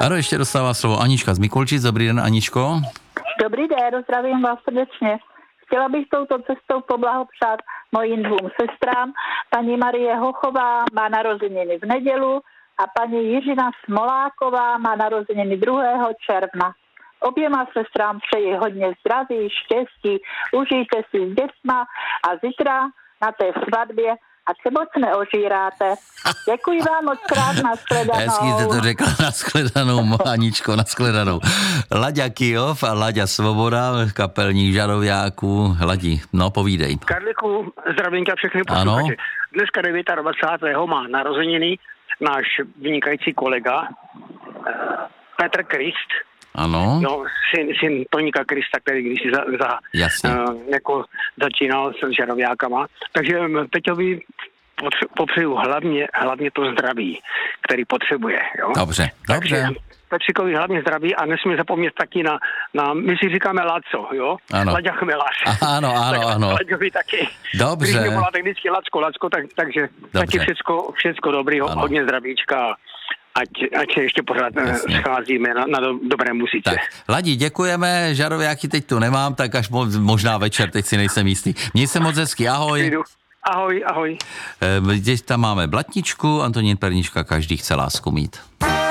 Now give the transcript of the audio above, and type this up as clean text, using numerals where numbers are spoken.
Ano, ještě dostává slovo Anička z Mikulčic. Dobrý den, Aničko. Dobrý den, zdravím vás srdečně. Chtěla bych touto cestou poblahopřát mojím 2 sestrám. Paní Marie Hochová má narozeniny v nedělu a paní Jiřina Smoláková má narozeniny 2. června. Oběma sestrám přeji hodně zdraví, štěstí, užijte si s dětma a zítra na té svatbě a se moc neožíráte. Děkuji vám moc krát, nashledanou. Hezky jste to řekla, nashledanou, Aničko, nashledanou. Laďa Kyjov a Laďa Svoboda, kapelník Žaroviáků. Ladi, no povídej. Karliku, zdravím tě všechny posluchače. Dneska 29. má narozeniny náš vynikající kolega Petr Krist. Ano. No, syn Toníka Krista, který když jako začínal s Žaroviákama. Takže Peťovi popřeju hlavně to zdraví, který potřebuje. Jo? Dobře. Petříkovi hlavně zdraví a nesmí zapomnět taky na my si říkáme Laco, jo? Ano. Laďa Chmelař. Ano. Laďovi taky. Dobře. Když mě voláte vždycky Lacko, takže taky všecko dobrý, hodně zdravíčka. Ať se ještě pořád scházíme na dobré muzice. Tak, Ladi, děkujeme, Žaroviáky teď tu nemám, tak až možná večer, teď si nejsem jistý. Měj se moc hezky, ahoj. Ahoj. Teď tam máme Blatničku, Antonín Pernička, každý chce lásku mít.